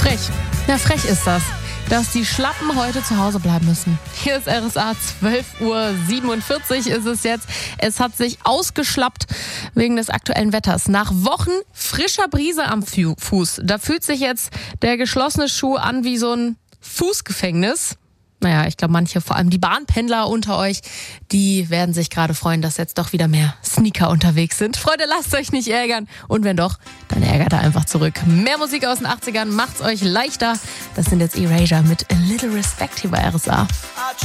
Frech. Ja, frech ist das, dass die Schlappen heute zu Hause bleiben müssen. Hier ist RSA, 12:47 Uhr ist es jetzt. Es hat sich ausgeschlappt wegen des aktuellen Wetters. Nach Wochen frischer Brise am Fuß, da fühlt sich jetzt der geschlossene Schuh an wie so ein Fußgefängnis. Naja, ich glaube, manche, vor allem die Bahnpendler unter euch, die werden sich gerade freuen, dass jetzt doch wieder mehr Sneaker unterwegs sind. Freunde, lasst euch nicht ärgern. Und wenn doch, dann ärgert er einfach zurück. Mehr Musik aus den 80ern macht's euch leichter. Das sind jetzt Erasure mit A Little Respect hier bei RSA.